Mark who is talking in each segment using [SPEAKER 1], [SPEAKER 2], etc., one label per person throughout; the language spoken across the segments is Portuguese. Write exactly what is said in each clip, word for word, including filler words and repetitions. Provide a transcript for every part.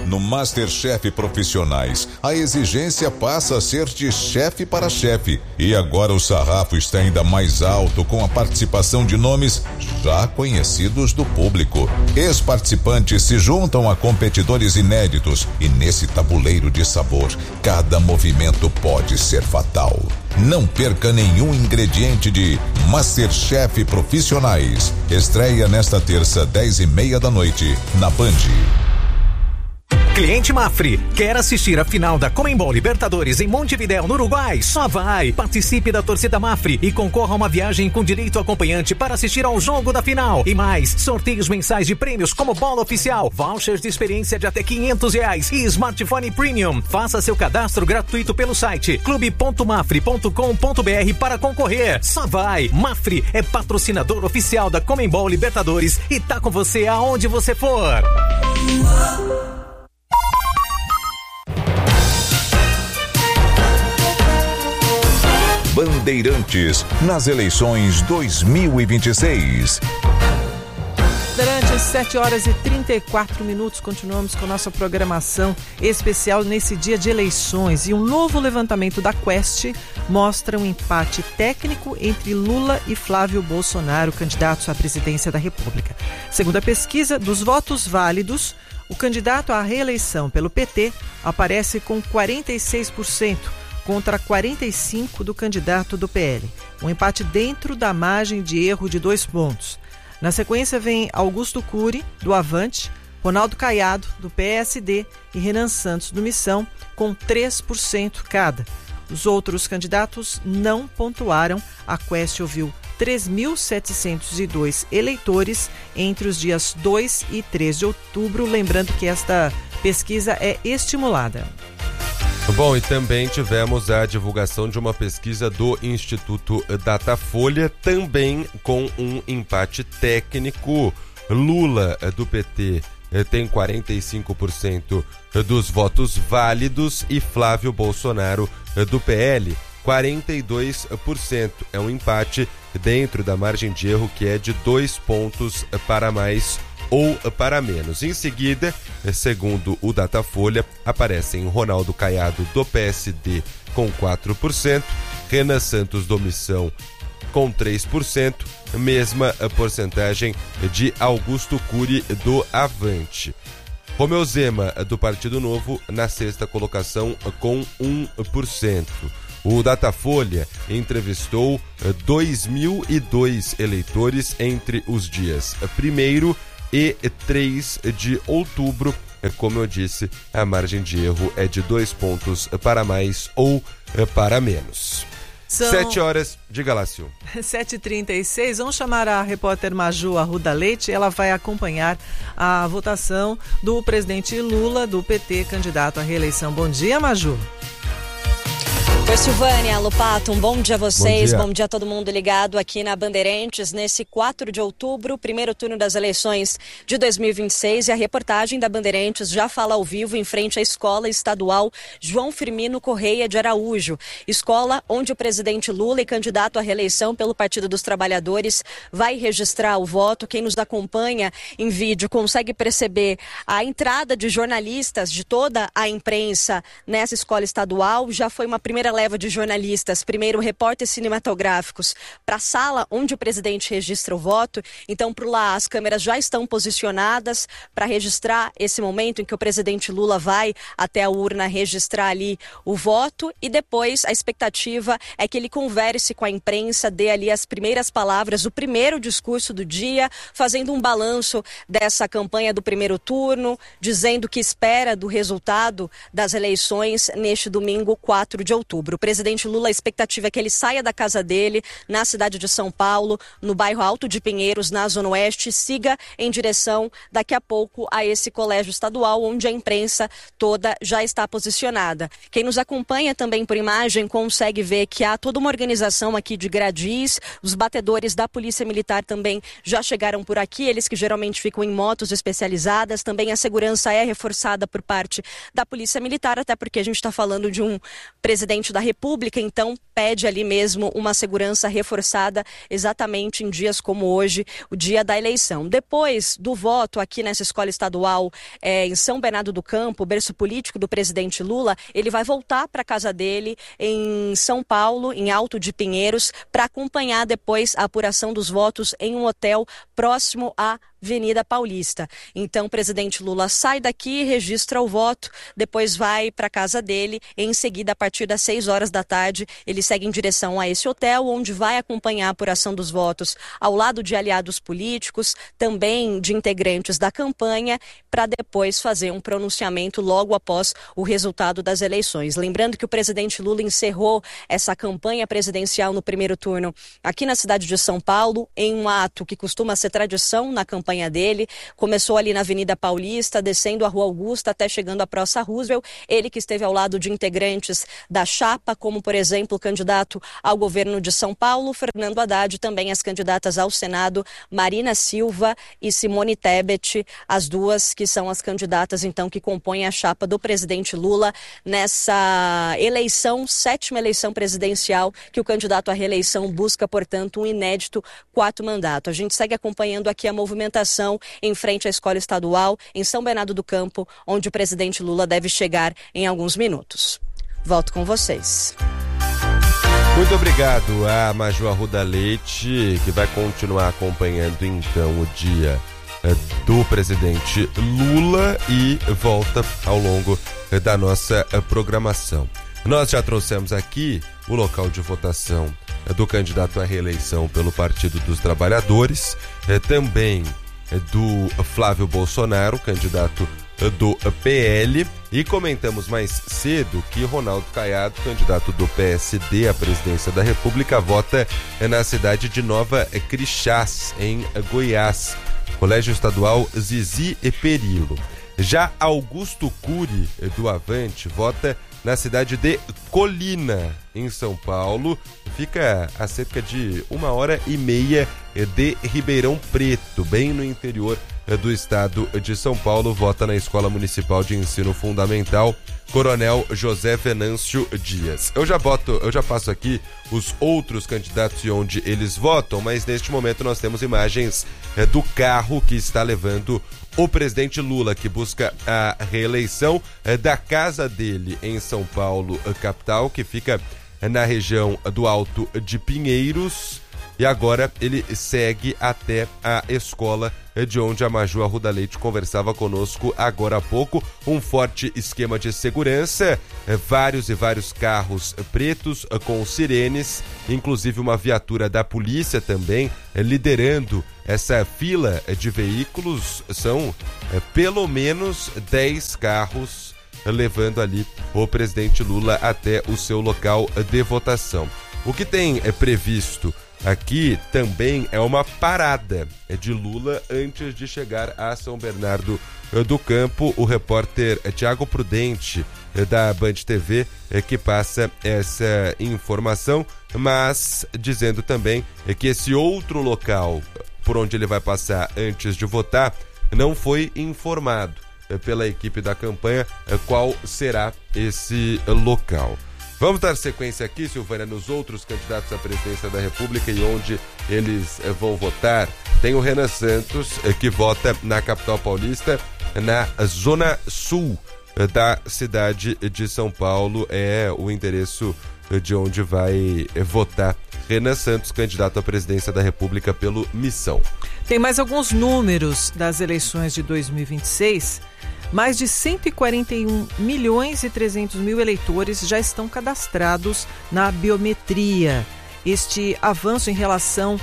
[SPEAKER 1] No MasterChef Profissionais, a exigência passa a ser de chefe para chefe. E agora o sarrafo está ainda mais alto com a participação de nomes já conhecidos do público. Ex-participantes se juntam a competidores inéditos e nesse tabuleiro de sabor, cada movimento pode ser fatal. Não perca nenhum ingrediente de MasterChef Profissionais. Estreia nesta terça, dez e meia da noite, na Band.
[SPEAKER 2] Cliente Mafre, quer assistir a final da Conmebol Libertadores em Montevidéu, no Uruguai? Só vai! Participe da torcida Mafre e concorra a uma viagem com direito acompanhante para assistir ao jogo da final. E mais, sorteios mensais de prêmios como bola oficial, vouchers de experiência de até quinhentos reais e smartphone premium. Faça seu cadastro gratuito pelo site clube ponto mafre ponto com ponto br para concorrer. Só vai! Mafre é patrocinador oficial da Conmebol Libertadores e tá com você aonde você for.
[SPEAKER 1] Bandeirantes nas eleições dois mil e vinte e seis.
[SPEAKER 3] Durante sete horas e trinta e quatro minutos, continuamos com nossa programação especial nesse dia de eleições. E um novo levantamento da Quest mostra um empate técnico entre Lula e Flávio Bolsonaro, candidatos à presidência da República. Segundo a pesquisa, dos votos válidos, o candidato à reeleição pelo P T aparece com quarenta e seis por cento. Contra quarenta e cinco por cento do candidato do P L. Um empate dentro da margem de erro de dois pontos. Na sequência vem Augusto Cury, do Avante, Ronaldo Caiado, do P S D e Renan Santos, do Missão, com três por cento cada. Os outros candidatos não pontuaram. A Quest ouviu três mil setecentos e dois eleitores entre os dias dois e três de outubro. Lembrando que esta pesquisa é estimulada.
[SPEAKER 4] Bom, e também tivemos a divulgação de uma pesquisa do Instituto Datafolha, também com um empate técnico. Lula, do P T, tem quarenta e cinco por cento dos votos válidos e Flávio Bolsonaro, do P L, quarenta e dois por cento. É um empate dentro da margem de erro que é de dois pontos para mais ou para menos. Em seguida, segundo o Datafolha, aparecem Ronaldo Caiado, do P S D, com quatro por cento, Renan Santos, do Missão, com três por cento, mesma porcentagem de Augusto Cury, do Avante. Romeu Zema, do Partido Novo, na sexta colocação, com um por cento. O Datafolha entrevistou dois mil e dois eleitores entre os dias primeiro e três de outubro. Como eu disse, a margem de erro é de dois pontos para mais ou para menos.
[SPEAKER 3] São...
[SPEAKER 4] Sete horas, diga lá, Sil.
[SPEAKER 3] sete e trinta e seis, vamos chamar a repórter Maju Arruda Leite. Ela vai acompanhar a votação do presidente Lula, do P T, candidato à reeleição. Bom dia, Maju.
[SPEAKER 5] Oi, Silvânia, Lopato, um bom dia a vocês,
[SPEAKER 4] bom dia.
[SPEAKER 5] bom dia a todo mundo ligado aqui na Bandeirantes, nesse quatro de outubro, primeiro turno das eleições de dois mil e vinte e seis, e a reportagem da Bandeirantes já fala ao vivo em frente à Escola Estadual João Firmino Correia de Araújo, escola onde o presidente Lula e candidato à reeleição pelo Partido dos Trabalhadores vai registrar o voto. Quem nos acompanha em vídeo consegue perceber a entrada de jornalistas de toda a imprensa nessa escola estadual. Já foi uma primeira leva de jornalistas, primeiro repórteres cinematográficos, para a sala onde o presidente registra o voto. Então, por lá, as câmeras já estão posicionadas para registrar esse momento em que o presidente Lula vai até a urna registrar ali o voto, e depois a expectativa é que ele converse com a imprensa, dê ali as primeiras palavras, o primeiro discurso do dia, fazendo um balanço dessa campanha do primeiro turno, dizendo o que espera do resultado das eleições neste domingo, quatro de outubro. O presidente Lula, a expectativa é que ele saia da casa dele, na cidade de São Paulo, no bairro Alto de Pinheiros, na Zona Oeste, siga em direção, daqui a pouco, a esse colégio estadual, onde a imprensa toda já está posicionada. Quem nos acompanha também por imagem consegue ver que há toda uma organização aqui de gradis, os batedores da Polícia Militar também já chegaram por aqui, eles que geralmente ficam em motos especializadas. Também a segurança é reforçada por parte da Polícia Militar, até porque a gente está falando de um presidente da República, então, pede ali mesmo uma segurança reforçada exatamente em dias como hoje, o dia da eleição. Depois do voto aqui nessa escola estadual é, em São Bernardo do Campo, berço político do presidente Lula, ele vai voltar para a casa dele em São Paulo, em Alto de Pinheiros, para acompanhar depois a apuração dos votos em um hotel próximo à Avenida Paulista. Então, o presidente Lula sai daqui, registra o voto, depois vai para a casa dele. Em seguida, a partir das seis horas da tarde, ele segue em direção a esse hotel, onde vai acompanhar a apuração dos votos ao lado de aliados políticos, também de integrantes da campanha, para depois fazer um pronunciamento logo após o resultado das eleições. Lembrando que o presidente Lula encerrou essa campanha presidencial no primeiro turno aqui na cidade de São Paulo, em um ato que costuma ser tradição na campanha dele. Começou ali na Avenida Paulista, descendo a Rua Augusta até chegando à Praça Roosevelt. Ele que esteve ao lado de integrantes da chapa, como por exemplo o candidato ao governo de São Paulo, Fernando Haddad, também as candidatas ao Senado, Marina Silva e Simone Tebet, as duas que são as candidatas então que compõem a chapa do presidente Lula nessa eleição, sétima eleição presidencial, que o candidato à reeleição busca, portanto, um inédito quarto mandato. A gente segue acompanhando aqui a movimentação em frente à escola estadual em São Bernardo do Campo, onde o presidente Lula deve chegar em alguns minutos. Volto com vocês.
[SPEAKER 4] Muito obrigado a Maju Arruda Leite, que vai continuar acompanhando então o dia do presidente Lula e volta ao longo da nossa programação. Nós já trouxemos aqui o local de votação do candidato à reeleição pelo Partido dos Trabalhadores, também do Flávio Bolsonaro, candidato do P L, e comentamos mais cedo que Ronaldo Caiado, candidato do P S D à presidência da República, vota na cidade de Nova Crixás, em Goiás, Colégio Estadual Zizi e Perilo. Já Augusto Cury, do Avante, vota na cidade de Colina, em São Paulo, fica a cerca de uma hora e meia de Ribeirão Preto, bem no interior do estado de São Paulo. Vota na Escola Municipal de Ensino Fundamental Coronel José Venâncio Dias. Eu já boto, eu já passo aqui os outros candidatos e onde eles votam, mas neste momento nós temos imagens é, do carro que está levando o presidente Lula, que busca a reeleição, é, da casa dele em São Paulo, capital, que fica na região do Alto de Pinheiros, e agora ele segue até a escola de onde a Maju Arruda Leite conversava conosco agora há pouco. Um forte esquema de segurança, vários e vários carros pretos com sirenes, inclusive uma viatura da polícia também liderando essa fila de veículos. São pelo menos dez carros levando ali o presidente Lula até o seu local de votação. O que tem é previsto aqui também é uma parada de Lula antes de chegar a São Bernardo do Campo. O repórter Tiago Prudente, da Band T V, que passa essa informação, mas dizendo também que esse outro local por onde ele vai passar antes de votar não foi informado pela equipe da campanha qual será esse local. Vamos dar sequência aqui, Silvânia, nos outros candidatos à presidência da República e onde eles vão votar. Tem o Renan Santos, que vota na capital paulista, na zona sul da cidade de São Paulo. É o endereço de onde vai votar Renan Santos, candidato à presidência da República pelo Missão.
[SPEAKER 3] Tem mais alguns números das eleições de dois mil e vinte e seis. Mais de cento e quarenta e um milhões e trezentos mil eleitores já estão cadastrados na biometria. Este avanço em relação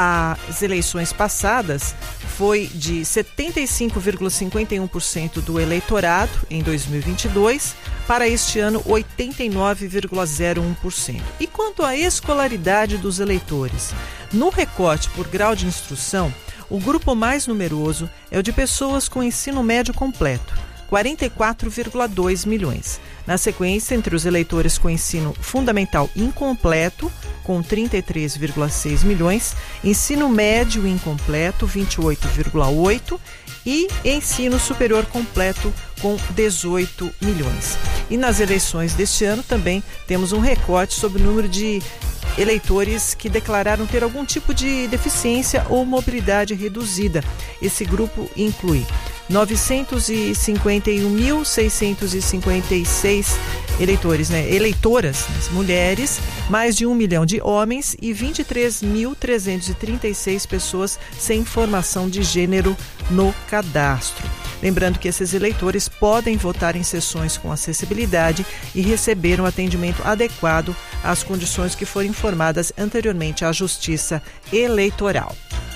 [SPEAKER 3] às eleições passadas foi de setenta e cinco vírgula cinquenta e um por cento do eleitorado em dois mil e vinte e dois para este ano oitenta e nove vírgula zero um por cento. E quanto à escolaridade dos eleitores? No recorte por grau de instrução, o grupo mais numeroso é o de pessoas com ensino médio completo, quarenta e quatro vírgula dois milhões. Na sequência, entre os eleitores com ensino fundamental incompleto, com trinta e três vírgula seis milhões, ensino médio incompleto, vinte e oito vírgula oito, e ensino superior completo, com dezoito milhões. E nas eleições deste ano também temos um recorte sobre o número de eleitores que declararam ter algum tipo de deficiência ou mobilidade reduzida. Esse grupo inclui novecentos e cinquenta e um mil, seiscentos e cinquenta e seis eleitores, né? Eleitoras, mulheres, mais de um milhão de homens e vinte e três mil, trezentos e trinta e seis pessoas sem informação de gênero no cadastro. Lembrando que esses eleitores podem votar em sessões com acessibilidade e receber um atendimento adequado às condições que foram informadas anteriormente à Justiça Eleitoral.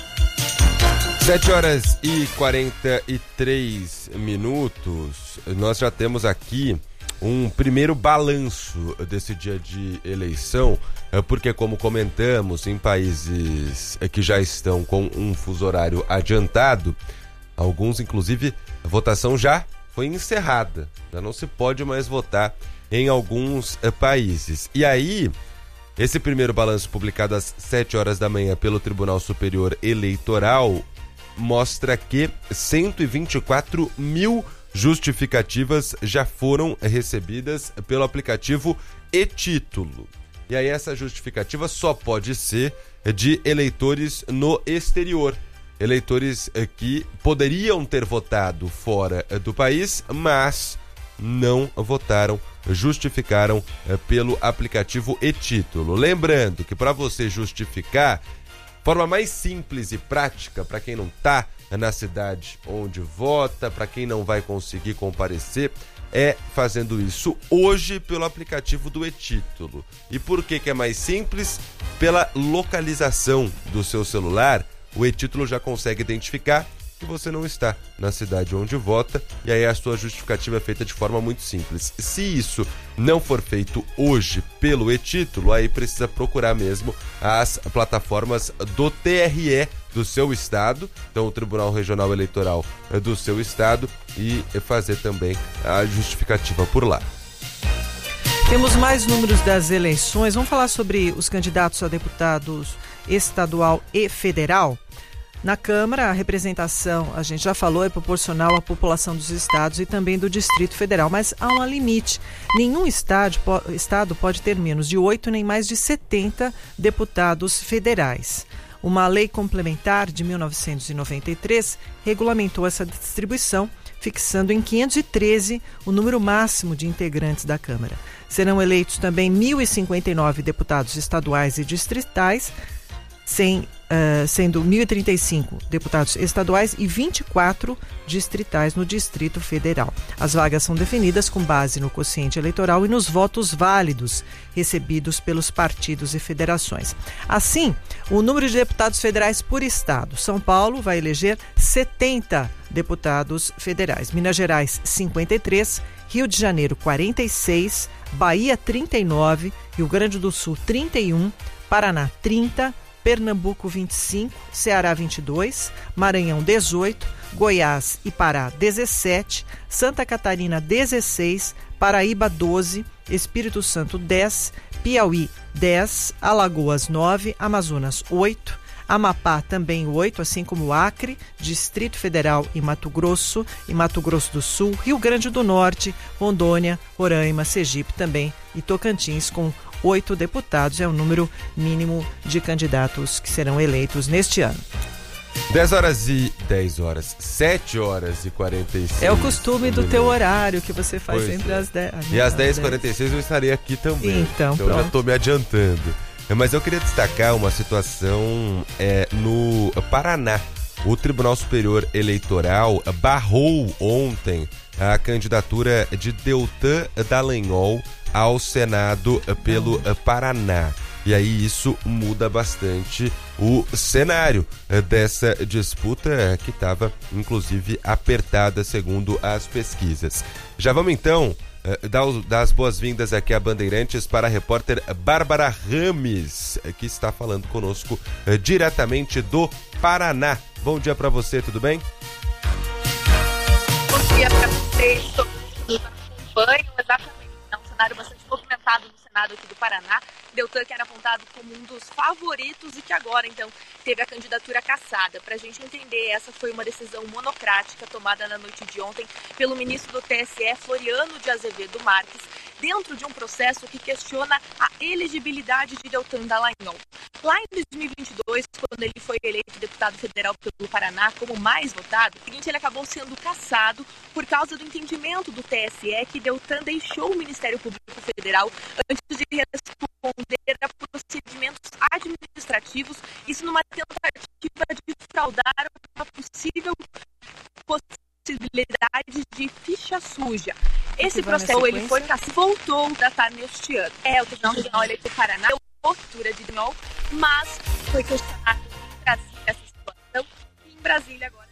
[SPEAKER 4] sete horas e quarenta e três minutos. Nós já temos aqui um primeiro balanço desse dia de eleição, porque, como comentamos, em países que já estão com um fuso horário adiantado, alguns, inclusive, a votação já foi encerrada. Já não se pode mais votar em alguns países. E aí, esse primeiro balanço publicado às sete horas da manhã pelo Tribunal Superior Eleitoral mostra que cento e vinte e quatro mil justificativas já foram recebidas pelo aplicativo e-Título. E aí essa justificativa só pode ser de eleitores no exterior. Eleitores que poderiam ter votado fora do país, mas não votaram, justificaram pelo aplicativo e-Título. Lembrando que para você justificar, forma mais simples e prática para quem não está na cidade onde vota, para quem não vai conseguir comparecer, é fazendo isso hoje pelo aplicativo do e-Título. E por que que é mais simples? Pela localização do seu celular, o e-Título já consegue identificar que você não está na cidade onde vota, e aí a sua justificativa é feita de forma muito simples. Se isso não for feito hoje pelo e-Título, aí precisa procurar mesmo as plataformas do T R E do seu estado, então o Tribunal Regional Eleitoral do seu estado, e fazer também a justificativa por lá.
[SPEAKER 3] Temos mais números das eleições. Vamos falar sobre os candidatos a deputados estadual e federal. Na Câmara, a representação, a gente já falou, é proporcional à população dos estados e também do Distrito Federal, mas há um limite. Nenhum estado, estado pode ter menos de oito nem mais de setenta deputados federais. Uma lei complementar de mil novecentos e noventa e três regulamentou essa distribuição, fixando em quinhentos e treze o número máximo de integrantes da Câmara. Serão eleitos também mil e cinquenta e nove deputados estaduais e distritais, sem, uh, sendo mil e trinta e cinco deputados estaduais e vinte e quatro distritais no Distrito Federal. As vagas são definidas com base no quociente eleitoral e nos votos válidos recebidos pelos partidos e federações. Assim, o número de deputados federais por estado: São Paulo vai eleger setenta deputados federais, Minas Gerais cinquenta e três, Rio de Janeiro quarenta e seis, Bahia trinta e nove, Rio Grande do Sul trinta e um, Paraná trinta, Pernambuco vinte e cinco, Ceará vinte e dois, Maranhão dezoito, Goiás e Pará dezessete, Santa Catarina dezesseis, Paraíba doze, Espírito Santo dez, Piauí dez, Alagoas nove, Amazonas oito, Amapá também oito, assim como Acre, Distrito Federal e Mato Grosso e Mato Grosso do Sul, Rio Grande do Norte, Rondônia, Roraima, Sergipe também e Tocantins com oito deputados. É o número mínimo de candidatos que serão eleitos neste ano.
[SPEAKER 4] dez horas e dez horas, sete horas e quarenta e seis.
[SPEAKER 3] É o costume do teu horário que você faz
[SPEAKER 4] pois
[SPEAKER 3] sempre
[SPEAKER 4] é.
[SPEAKER 3] às dez.
[SPEAKER 4] E às dez e quarenta e seis eu estarei aqui também.
[SPEAKER 3] Então,
[SPEAKER 4] então já estou me adiantando. Mas eu queria destacar uma situação é, no Paraná. O Tribunal Superior Eleitoral barrou ontem a candidatura de Deltan Dallagnol ao Senado pelo Paraná. E aí isso muda bastante o cenário dessa disputa que estava, inclusive, apertada segundo as pesquisas. Já vamos então dar, dar as boas-vindas aqui a Bandeirantes para a repórter Bárbara Rames, que está falando conosco diretamente do Paraná. Bom dia para você, tudo bem?
[SPEAKER 6] Bom dia para vocês, todos que nos acompanham. Exatamente, é um cenário bastante movimentado no Senado aqui do Paraná. Deltan, que era apontado como um dos favoritos e que agora, então, teve a candidatura cassada. Para a gente entender, essa foi uma decisão monocrática tomada na noite de ontem pelo ministro do T S E, Floriano de Azevedo Marques, dentro de um processo que questiona a elegibilidade de Deltan Dallagnol. Lá em dois mil e vinte e dois, quando ele foi eleito deputado federal pelo Paraná como mais votado, ele acabou sendo cassado por causa do entendimento do T S E que Deltan deixou o Ministério Público Federal antes de responder a procedimentos administrativos, isso numa tentativa de fraudar uma possível possibilidade de ficha suja. Esse processo ele foi cassado, voltou a tratar neste ano. É, o Tribunal Regional Eleitoral do Paraná deu postura de Dallagnol, mas foi questionado em Brasília essa situação e em Brasília agora.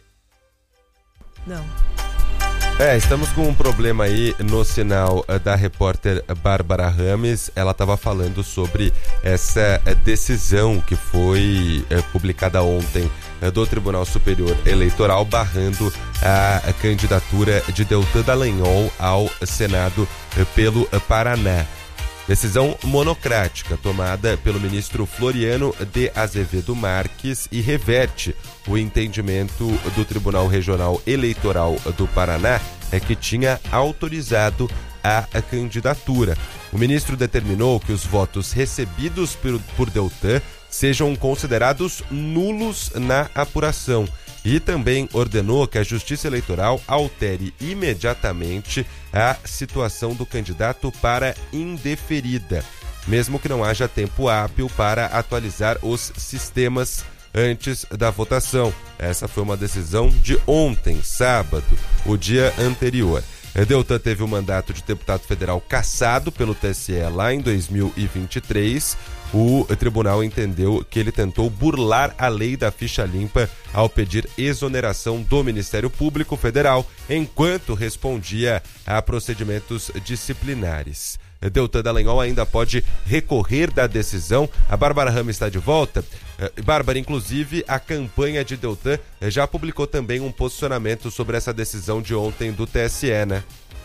[SPEAKER 3] Não.
[SPEAKER 4] É, estamos com um problema aí no sinal da repórter Bárbara Rames. Ela estava falando sobre essa decisão que foi é, publicada ontem é, do Tribunal Superior Eleitoral barrando a candidatura de Deltan Dallagnol ao Senado é, pelo Paraná. Decisão monocrática tomada pelo ministro Floriano de Azevedo Marques e reverte o entendimento do Tribunal Regional Eleitoral do Paraná é que tinha autorizado a candidatura. O ministro determinou que os votos recebidos por, por Deltan sejam considerados nulos na apuração e também ordenou que a Justiça Eleitoral altere imediatamente a situação do candidato para indeferida, mesmo que não haja tempo hábil para atualizar os sistemas antes da votação. Essa foi uma decisão de ontem, sábado, o dia anterior. Deltan teve o mandato de deputado federal cassado pelo T S E lá em dois mil e vinte e três. O tribunal entendeu que ele tentou burlar a lei da ficha limpa ao pedir exoneração do Ministério Público Federal enquanto respondia a procedimentos disciplinares. Deltan Dallagnol ainda pode recorrer da decisão. A Bárbara Rames está de volta. Bárbara, inclusive, a campanha de Deltan já publicou também um posicionamento sobre essa decisão de ontem do T S E, né?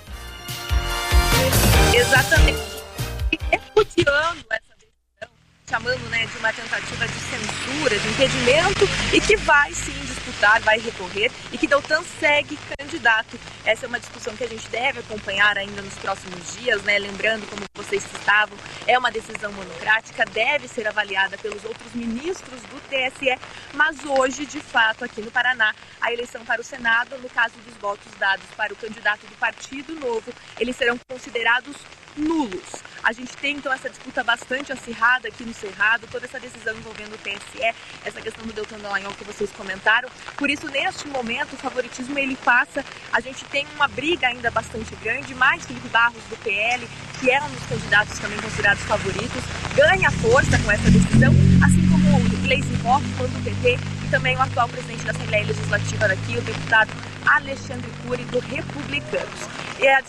[SPEAKER 6] Exatamente. Repudiando essa chamando, né, de uma tentativa de censura, de impedimento, e que vai sim disputar, vai recorrer, e que Deltan segue candidato. Essa é uma discussão que a gente deve acompanhar ainda nos próximos dias, né? Lembrando, como vocês citavam, é uma decisão monocrática, deve ser avaliada pelos outros ministros do T S E, mas hoje, de fato, aqui no Paraná, a eleição para o Senado, no caso dos votos dados para o candidato do Partido Novo, eles serão considerados nulos. A gente tem, então, essa disputa bastante acirrada aqui no Cerrado, toda essa decisão envolvendo o T S E, essa questão do Deltan Dallagnol que vocês comentaram. Por isso, neste momento, o favoritismo ele passa. A gente tem uma briga ainda bastante grande, mais Felipe Barros do P L, que é um dos candidatos também considerados favoritos, ganha força com essa decisão, assim como o Gleisi Hoffmann do P T e também o atual presidente da Assembleia Legislativa daqui, o deputado Alexandre Cury do Republicanos. E a